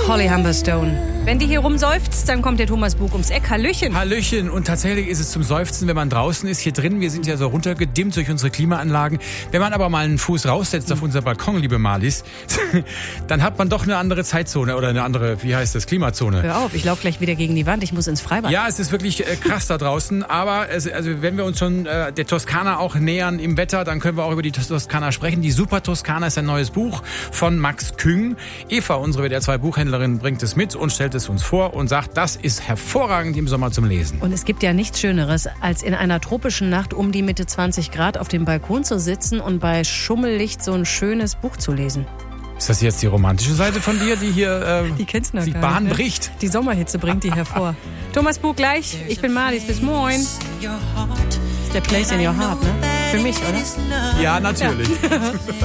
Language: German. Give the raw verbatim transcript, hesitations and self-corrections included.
Holly Humberstone. Wenn die hier rumseufzt, dann kommt der Thomas Bug ums Eck. Hallöchen. Hallöchen. Und tatsächlich ist es zum Seufzen, wenn man draußen ist. Hier drin, wir sind ja so runtergedimmt durch unsere Klimaanlagen. Wenn man aber mal einen Fuß raussetzt auf unser Balkon, liebe Marlies, dann hat man doch eine andere Zeitzone oder eine andere, wie heißt das, Klimazone. Hör auf, ich laufe gleich wieder gegen die Wand. Ich muss ins Freibad. Ja, es ist wirklich äh, krass da draußen. Aber es, also wenn wir uns schon äh, der Toskana auch nähern im Wetter, dann können wir auch über die Toskana sprechen. Die Super Toskana ist ein neues Buch von Max Küng. Eva, unsere W D R zwei Buchhändlerin, bringt es mit und stellt es uns vor und sagt, das ist hervorragend im Sommer zum Lesen. Und es gibt ja nichts Schöneres, als in einer tropischen Nacht um die Mitte zwanzig Grad auf dem Balkon zu sitzen und bei Schummellicht so ein schönes Buch zu lesen. Ist das jetzt die romantische Seite von dir, die hier äh, die, kennst du noch die gar Bahn nicht, ne? bricht? Die Sommerhitze bringt die hervor. Thomas Bug gleich, ich bin Marlies, bis moin. Ist der Place in your heart, ne? Für mich, oder? Ja, natürlich. Ja.